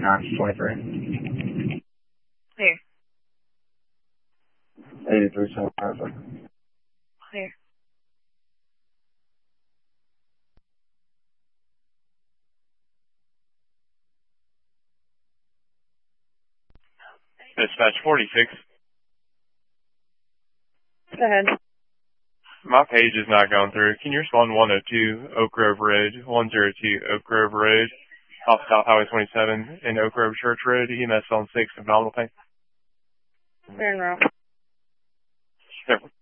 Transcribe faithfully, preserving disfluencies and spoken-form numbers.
nine twenty-three. Clear. eighty-three seven five. Clear. Dispatch forty-six. Go ahead. My page is not going through. Can you respond one oh two Oak Grove Road, one oh two Oak Grove Road, off South Highway twenty-seven, and Oak Grove Church Road, E M S on six, abdominal pain? Clear and route. Sure.